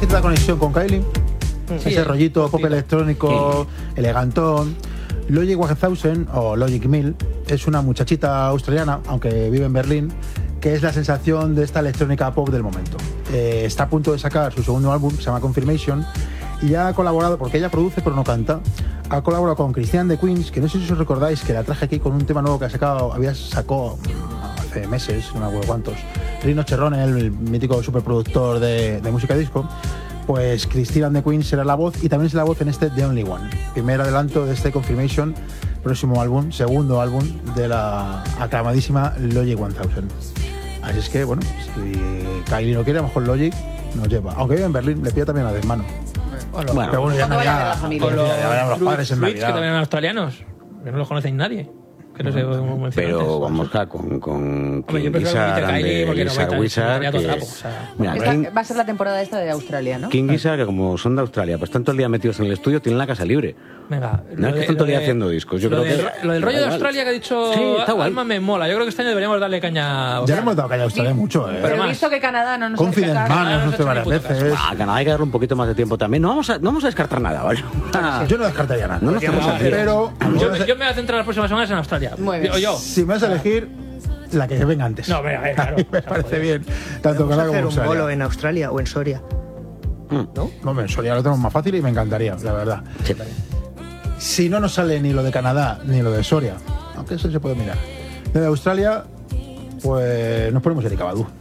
cierta conexión con Kylie. Sí, ese rollito pop electrónico, elegantón. Logic 1000 o Logic 1000 es una muchachita australiana, aunque vive en Berlín, que es la sensación de esta electrónica pop del momento. Está a punto de sacar su segundo álbum, se llama Confirmation, y ha colaborado, porque ella produce pero no canta, ha colaborado con Christian de Queens, que no sé si os recordáis que la traje aquí con un tema nuevo que sacó hace meses, no me acuerdo cuántos, Rino Cherrone, el mítico superproductor de música disco. Pues Christian de Queens será la voz y también es la voz en este The Only One, primer adelanto de este Confirmation, próximo álbum, segundo álbum de la aclamadísima Logic 1000. Así es que, bueno, si Kylie no quiere, a lo mejor Logic nos lleva. Aunque vive en Berlín, le pilla también a desmano. Bueno, pero bueno, ya ¿cuándo van a ver la Navidad, familia? ya verán los padres en Switch, Navidad. que también eran australianos, que no los conocéis nadie. Que no sé cómo mencionar pero antes. vamos a con Hombre, yo prefiero Gizzard que dice Kylie porque no Gizzard va a Wizard, estar todo que- trapo, o sea. Mira, Va a ser la temporada esta de Australia, ¿no? King Gizzard, que como son de Australia, pues están todo el día metidos en el estudio, tienen la casa libre. Venga, No es que están todo el día haciendo discos. Yo lo creo del- que lo del rollo de igual. Australia que ha dicho Sí, está guay. Alma me mola. Yo creo que este año deberíamos darle caña. Ya le hemos dado caña a Australia mucho, Pero he más. visto que Canadá no nos hace Confidence caso. Man, no nos nos hace ha varias hecho ni puto veces. A Canadá hay que darle un poquito más de tiempo también. No vamos a descartar nada, ¿vale? Yo no descartaría nada. No nos tenemos Ah, al tiro. Pero Yo me voy a centrar las próximas semanas en Australia. Muy bien. O yo. si me vas a elegir, la que venga antes. No, venga, claro. Me parece bien. Tanto Vamos a Canadá como hacer un Australia. bolo en Australia o en Soria. Hombre, en Soria lo tenemos más fácil y me encantaría, la verdad. Sí. Si no nos sale ni lo de Canadá ni lo de Soria, aunque eso se puede mirar. De Australia, pues nos ponemos el Icabadú.